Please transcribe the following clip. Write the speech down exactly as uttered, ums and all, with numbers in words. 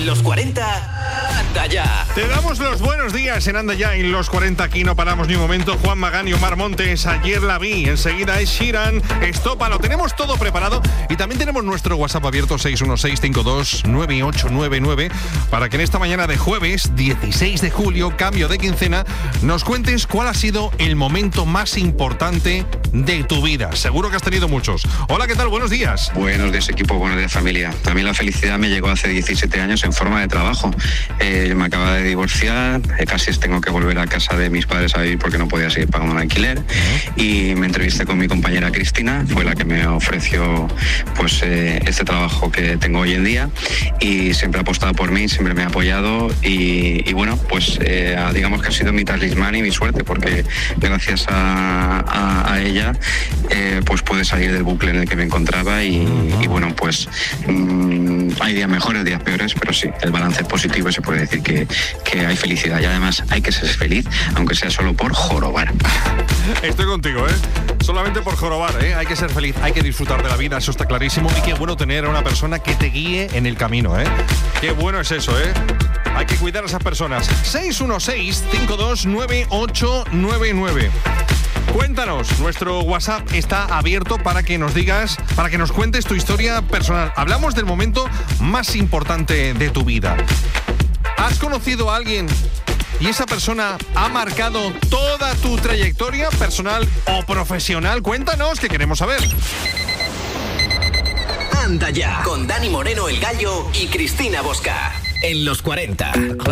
En los cuarenta, anda ya. Te damos los buenos días en Anda Ya. En los cuarenta aquí no paramos ni un momento. Juan Magán y Omar Montes, ayer la vi. Enseguida es Sheeran, Estopa. Lo tenemos todo preparado. Y también tenemos nuestro WhatsApp abierto seis uno seis, cinco dos nueve ocho nueve nueve para que en esta mañana de jueves dieciséis de julio, cambio de quincena, nos cuentes cuál ha sido el momento más importante de tu vida. Seguro que has tenido muchos. Hola, ¿qué tal? Buenos días. Buenos días, equipo. Buenos días, familia. A mí la felicidad me llegó hace diecisiete años en forma de trabajo. Eh, me acaba de divorciar, eh, casi tengo que volver a casa de mis padres a vivir porque no podía seguir pagando un alquiler. Uh-huh. Y me entrevisté con mi compañera Cristina, fue la que me ofreció pues eh, este trabajo que tengo hoy en día, y siempre ha apostado por mí, siempre me ha apoyado y, y bueno, pues eh, digamos que ha sido mi talismán y mi suerte, porque gracias a, a, a ella eh, pues pude salir del bucle en el que me encontraba y, uh-huh. y bueno, pues mmm, hay días mejores, días peores, pero sí, el balance es positivo y se puede decir que, que hay felicidad, y además hay que ser feliz, aunque sea solo por jorobar. Estoy contigo, ¿eh? Solamente por jorobar, ¿eh? Hay que ser feliz, hay que disfrutar de la vida, eso está clarísimo, y qué bueno tener a una persona que te guíe en el camino, ¿eh? Qué bueno es eso, ¿eh? Hay que cuidar a esas personas. seis uno seis, cinco dos nueve ocho nueve nueve. Cuéntanos, nuestro WhatsApp está abierto para que nos digas, para que nos cuentes tu historia personal. Hablamos del momento más importante de tu vida. ¿Has conocido a alguien y esa persona ha marcado toda tu trayectoria personal o profesional? Cuéntanos, que queremos saber. Anda Ya, con Dani Moreno, el Gallo, y Cristina Bosca. En los cuarenta.